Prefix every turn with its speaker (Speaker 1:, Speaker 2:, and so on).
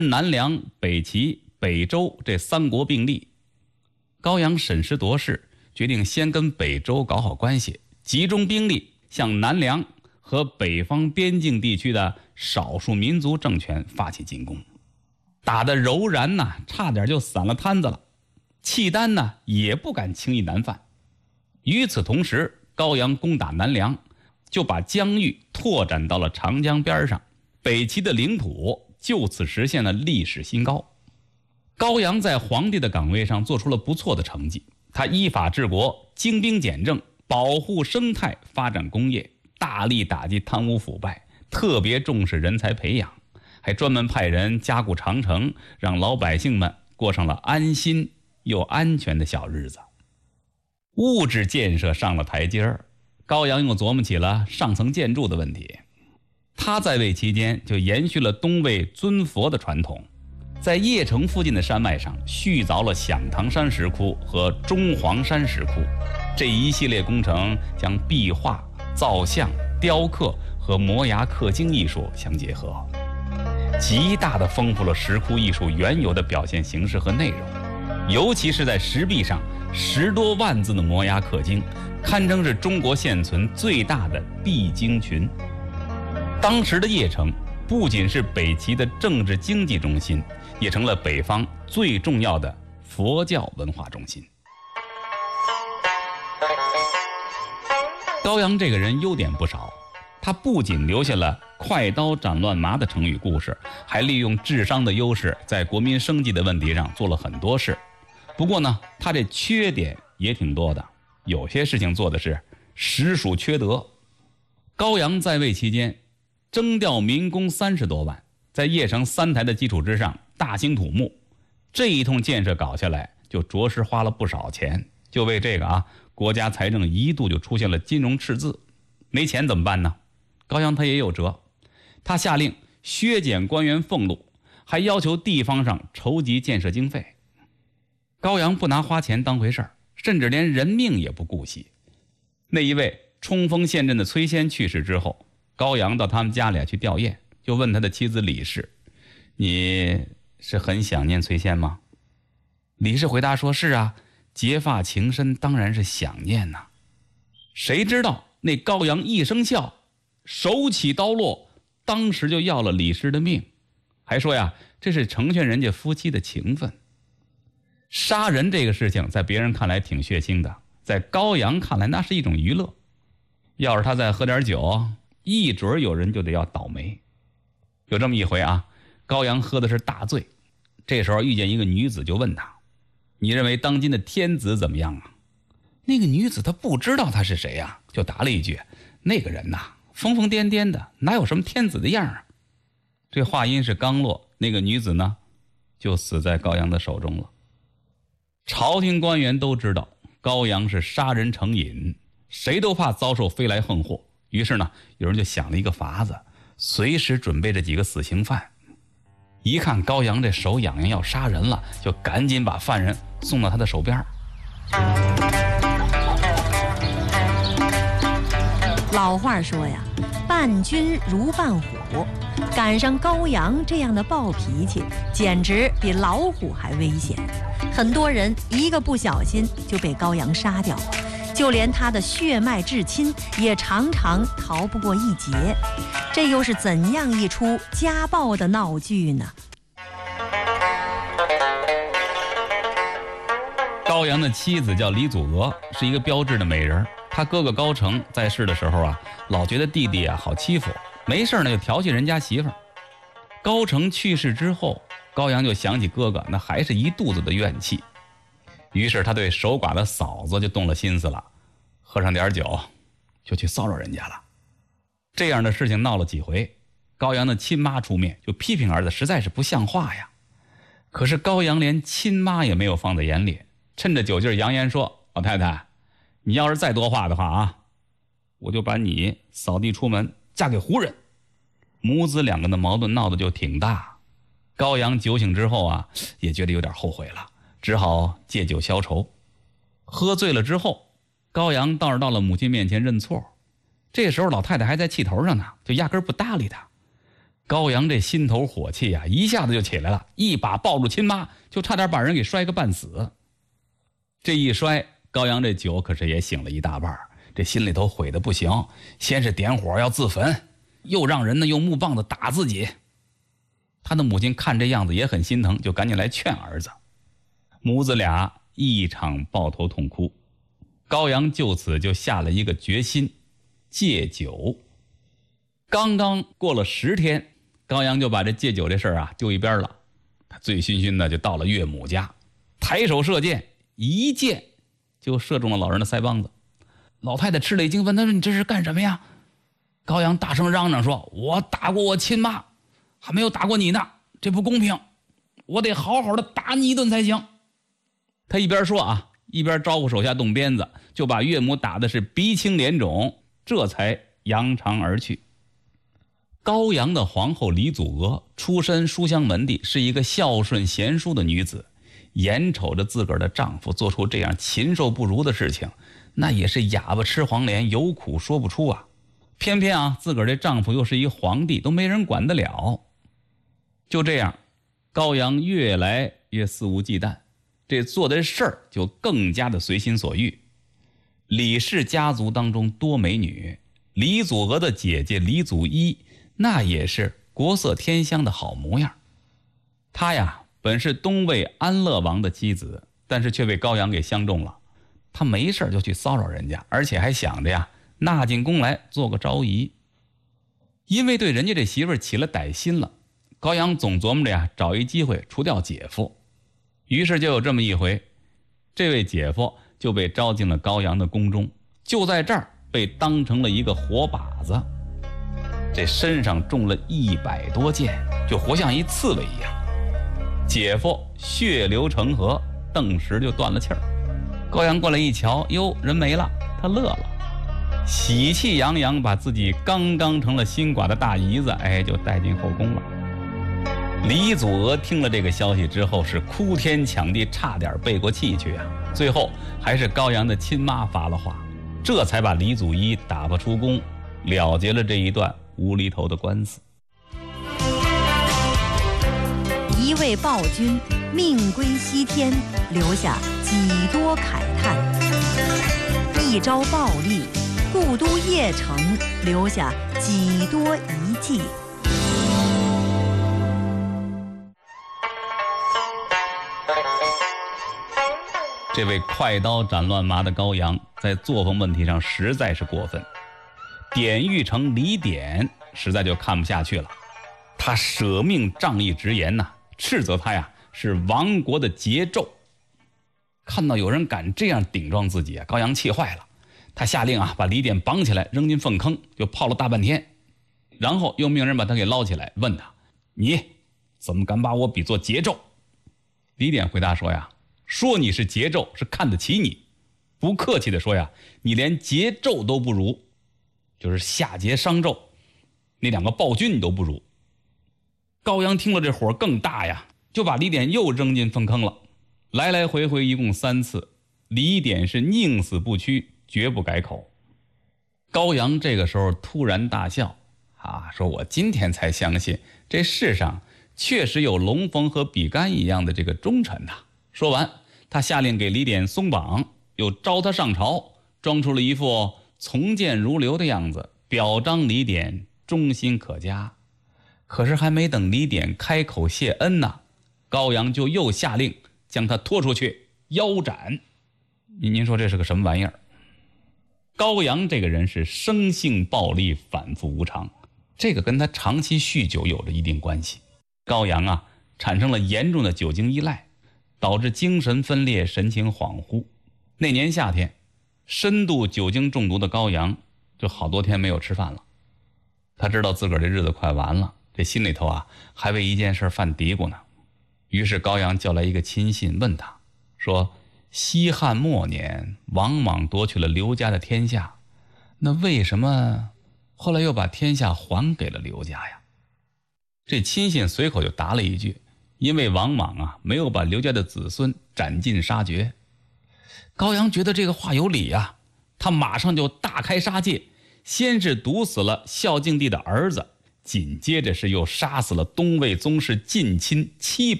Speaker 1: 南梁、北齐、北周这三国并立。高阳审时度势，决定先跟北周搞好关系，集中兵力向南梁和北方边境地区的少数民族政权发起进攻。打得柔然呐，差点就散了摊子了。契丹呢，也不敢轻易南犯。与此同时，高阳攻打南梁，就把疆域拓展到了长江边上，北齐的领土就此实现了历史新高。高阳在皇帝的岗位上做出了不错的成绩，他依法治国，精兵简政，保护生态，发展工业，大力打击贪污腐败，特别重视人才培养，还专门派人加固长城，让老百姓们过上了安心又安全的小日子。物质建设上了台阶儿，高阳又琢磨起了上层建筑的问题。他在位期间就延续了东魏尊佛的传统，在邺城附近的山脉上续凿了响堂山石窟和中黄山石窟。这一系列工程将壁画、造像、雕刻和摩崖刻经艺术相结合，极大地丰富了石窟艺术原有的表现形式和内容。尤其是在石壁上10多万字的摩崖刻经，堪称是中国现存最大的壁经群。当时的邺城不仅是北齐的政治经济中心，也成了北方最重要的佛教文化中心。高阳这个人优点不少，他不仅留下了快刀斩乱麻的成语故事，还利用智商的优势，在国民生计的问题上做了很多事。不过呢，他这缺点也挺多的，有些事情做的是实属缺德。高阳在位期间征调民工30多万，在邺城3台的基础之上大兴土木，这一通建设搞下来就着实花了不少钱。就为这个国家财政一度就出现了金融赤字。没钱怎么办呢？高阳他也有辙，他下令削减官员俸禄，还要求地方上筹集建设经费。高阳不拿花钱当回事儿，甚至连人命也不顾惜。那一位冲锋陷阵的崔仙去世之后，高阳到他们家里去吊唁，就问他的妻子李氏：“你是很想念崔仙吗？”李氏回答说：“是啊，结发情深，当然是想念呐。”谁知道那高阳一声笑，手起刀落，当时就要了李氏的命，还说呀，这是成全人家夫妻的情分。杀人这个事情在别人看来挺血腥的，在高阳看来那是一种娱乐。要是他再喝点酒，一准有人就得要倒霉。有这么一回高阳喝的是大醉，这时候遇见一个女子，就问他：“你认为当今的天子怎么样啊？”那个女子她不知道他是谁呀，就答了一句：“那个人疯疯癫癫的，哪有什么天子的样啊？”这话音是刚落，那个女子呢就死在高阳的手中了。朝廷官员都知道高阳是杀人成瘾，谁都怕遭受飞来横祸，于是呢，有人就想了一个法子，随时准备着几个死刑犯。一看高阳这手痒痒要杀人了，就赶紧把犯人送到他的手边。
Speaker 2: 老话说呀，伴君如伴虎，赶上高阳这样的暴脾气，简直比老虎还危险。很多人一个不小心就被高阳杀掉，就连他的血脉至亲也常常逃不过一劫。这又是怎样一出家暴的闹剧呢？
Speaker 1: 高阳的妻子叫李祖娥，是一个标致的美人。他哥哥高成在世的时候老觉得弟弟好欺负，没事呢就调戏人家媳妇儿。高成去世之后，高阳就想起哥哥，那还是一肚子的怨气。于是他对守寡的嫂子就动了心思了，喝上点酒就去骚扰人家了。这样的事情闹了几回，高阳的亲妈出面就批评儿子实在是不像话呀。可是高阳连亲妈也没有放在眼里，趁着酒劲扬言说：“老太太，你要是再多话的话我就把你扫地出门，嫁给胡人。”母子两个的矛盾闹得就挺大。高阳酒醒之后也觉得有点后悔了，只好借酒消愁。喝醉了之后，高阳倒是到了母亲面前认错。这时候老太太还在气头上呢，就压根不搭理他。 高阳这心头火气啊，一下子就起来了，一把抱住亲妈，就差点把人给摔个半死。这一摔，高阳这酒可是也醒了一大半，这心里头悔得不行，先是点火要自焚，又让人呢用木棒子打自己。他的母亲看这样子也很心疼，就赶紧来劝儿子。母子俩一场抱头痛哭。高阳就此就下了一个决心，戒酒。刚刚过了10天，高阳就把这戒酒这事儿啊丢一边了。他醉醺醺的就到了岳母家，抬手射箭，一箭就射中了老人的腮帮子。老太太吃了一惊，问他说：“你这是干什么呀？”高阳大声嚷嚷说：“我打过我亲妈，还没有打过你呢，这不公平，我得好好的打你一顿才行。”他一边说啊，一边招呼手下动鞭子，就把岳母打的是鼻青脸肿，这才扬长而去。高阳的皇后李祖娥出身书香门第，是一个孝顺贤淑的女子，眼瞅着自个儿的丈夫做出这样禽兽不如的事情，那也是哑巴吃黄连，有苦说不出啊。偏偏啊，自个儿这丈夫又是一皇帝，都没人管得了。就这样，高阳越来越肆无忌惮，这做的事儿就更加的随心所欲。李氏家族当中多美女，李祖娥的姐姐李祖祎那也是国色天香的好模样。她呀本是东魏安乐王的妻子，但是却被高阳给相中了。她没事就去骚扰人家，而且还想着呀纳进宫来做个昭仪。因为对人家这媳妇儿起了歹心了，高阳总琢磨着呀找一机会除掉姐夫。于是就有这么一回，这位姐夫就被招进了高阳的宫中，就在这儿被当成了一个活靶子。这身上中了100多箭，就活像一刺猬一样。姐夫血流成河，顿时就断了气儿。高阳过来一瞧，哟，人没了，他乐了，喜气洋洋把自己刚刚成了新寡的大姨子就带进后宫了。李祖娥听了这个消息之后是哭天抢地，差点背过气去啊。最后还是高阳的亲妈发了话，这才把李祖祎打发出宫，了结了这一段无厘头的官司。
Speaker 2: 一位暴君命归西天，留下几多慨叹；一朝暴力，故都邺城，留下几多遗迹。
Speaker 1: 这位快刀斩乱麻的高阳，在作风问题上实在是过分。典狱丞李典实在就看不下去了，他舍命仗义直言斥责他呀是亡国的桀纣。看到有人敢这样顶撞自己高阳气坏了，他下令把李典绑起来扔进粪坑，就泡了大半天，然后又命人把他给捞起来，问他：你怎么敢把我比作桀纣？李典回答说说你是桀纣是看得起你，不客气的说你连桀纣都不如，就是夏桀商纣那2个暴君你都不如。高阳听了这火更大呀，就把李典又扔进粪坑了。来来回回一共3次，李典是宁死不屈，绝不改口。高阳这个时候突然大笑说我今天才相信这世上确实有龙逢和比干一样的这个忠臣呐。说完，他下令给李典松绑，又招他上朝，装出了一副从谏如流的样子，表彰李典忠心可嘉。可是还没等李典开口谢恩高阳就又下令将他拖出去腰斩。您说这是个什么玩意儿？高阳这个人是生性暴力，反复无常，这个跟他长期酗酒有着一定关系。高阳产生了严重的酒精依赖，导致精神分裂，神情恍惚。那年夏天，深度酒精中毒的高阳就好多天没有吃饭了。他知道自个儿这日子快完了，这心里头还为一件事犯嘀咕呢。于是高阳叫来一个亲信，问他说：西汉末年，王莽夺去了刘家的天下，那为什么后来又把天下还给了刘家呀？这亲信随口就答了一句：因为王莽没有把刘家的子孙斩尽杀绝。高阳觉得这个话有理他马上就大开杀戒，先是毒死了孝敬帝的儿子， 紧接着是又杀死了东魏宗室近亲700